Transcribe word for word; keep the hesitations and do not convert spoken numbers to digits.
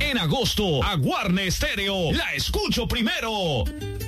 En agosto, a Guarne Stereo, la escucho primero.